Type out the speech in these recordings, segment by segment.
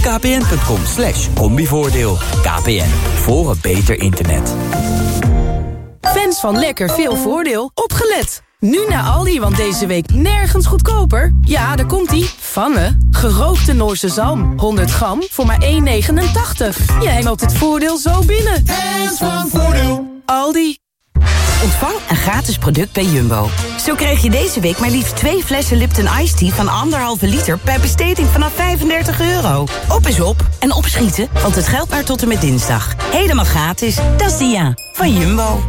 kpn.com/combivoordeel. KPN, voor een beter internet. Fans van Lekker Veel Voordeel, opgelet! Nu naar Aldi, want deze week nergens goedkoper. Ja, daar komt-ie. Vanne. Gerookte Noorse zalm. 100 gram voor maar €1,89. Jij loopt het voordeel zo binnen. Fans van Voordeel. Aldi. Ontvang een gratis product bij Jumbo. Zo krijg je deze week maar liefst 2 flessen Lipton Ice Tea van 1,5 liter... bij besteding vanaf €35. Op is op en opschieten, want het geldt maar tot en met dinsdag. Helemaal gratis. Dat is de van Jumbo.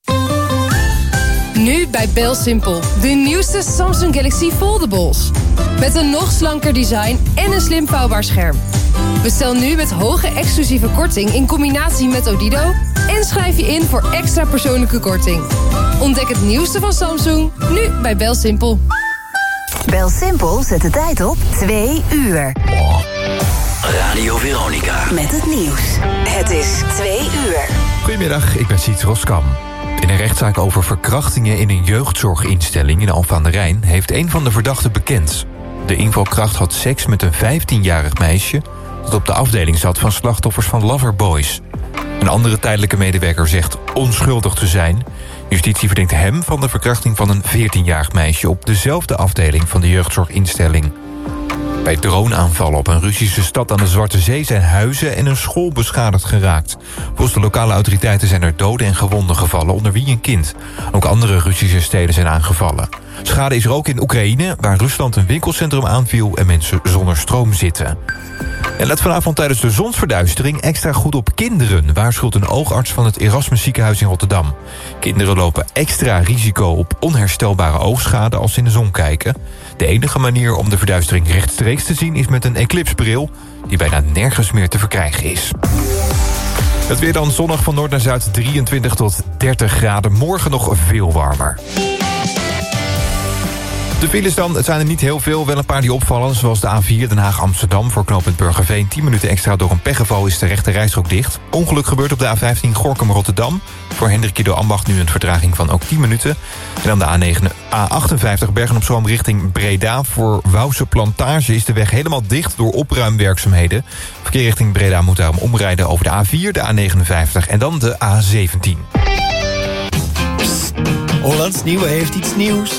Nu bij BelSimpel, de nieuwste Samsung Galaxy Foldables. Met een nog slanker design en een slim vouwbaar scherm. Bestel nu met hoge exclusieve korting in combinatie met Odido... en schrijf je in voor extra persoonlijke korting. Ontdek het nieuwste van Samsung, nu bij BelSimpel. BelSimpel zet de tijd op 2 uur. Radio Veronica. Met het nieuws. Het is 2 uur. Goedemiddag, ik ben Siets Roskam. In een rechtszaak over verkrachtingen in een jeugdzorginstelling in Alphen aan de Rijn... heeft een van de verdachten bekend. De invalkracht had seks met een 15-jarig meisje... dat op de afdeling zat van slachtoffers van Loverboys. Een andere tijdelijke medewerker zegt onschuldig te zijn. Justitie verdenkt hem van de verkrachting van een 14-jarig meisje... op dezelfde afdeling van de jeugdzorginstelling. Bij droneaanvallen op een Russische stad aan de Zwarte Zee... zijn huizen en een school beschadigd geraakt. Volgens de lokale autoriteiten zijn er doden en gewonden gevallen... onder wie een kind. Ook andere Russische steden zijn aangevallen. Schade is er ook in Oekraïne... waar Rusland een winkelcentrum aanviel... en mensen zonder stroom zitten. En let vanavond tijdens de zonsverduistering extra goed op kinderen... waarschuwt een oogarts van het Erasmus ziekenhuis in Rotterdam. Kinderen lopen extra risico op onherstelbare oogschade als ze in de zon kijken. De enige manier om de verduistering rechtstreeks te zien... is met een eclipsbril die bijna nergens meer te verkrijgen is. Het weer dan zonnig van noord naar zuid 23 tot 30 graden. Morgen nog veel warmer. De files dan, het zijn er niet heel veel, wel een paar die opvallen... zoals de A4 Den Haag-Amsterdam voor knooppunt Burgerveen. 10 minuten extra door een pechgeval is de rechte rijstrook dicht. Ongeluk gebeurt op de A15 Gorinchem-Rotterdam. Voor Hendrikje door Ambacht nu een vertraging van ook 10 minuten. En dan de A58 Bergen-op-Zoom richting Breda. Voor Wouwse Plantage is de weg helemaal dicht door opruimwerkzaamheden. Verkeer richting Breda moet daarom omrijden over de A4, de A59 en dan de A17. Hollands Nieuwe heeft iets nieuws.